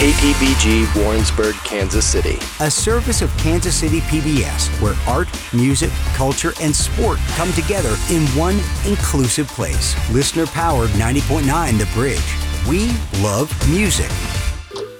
KPBG Warrensburg, Kansas City. A service of Kansas City PBS, where art, music, culture, and sport come together in one inclusive place. Listener-powered 90.9 The Bridge. We love music.